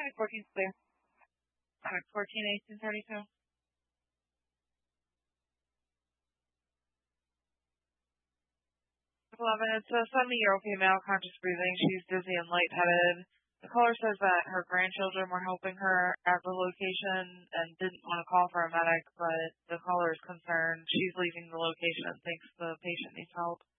Hi, 14 clear. 14, 18, 32. 11, it's a 70-year-old female, conscious breathing. She's dizzy and lightheaded. The caller says that her grandchildren were helping her at the location and didn't want to call for a medic, but the caller is concerned. She's leaving the location and thinks the patient needs help.